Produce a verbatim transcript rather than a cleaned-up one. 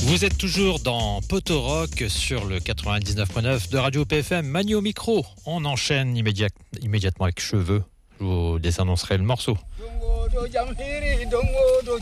Vous êtes toujours dans Poto Rock sur le quatre-vingt-dix-neuf point neuf de Radio P F M. Manu au micro. On enchaîne immédiat, immédiatement avec Cheveux. Je vous désannoncerai le morceau.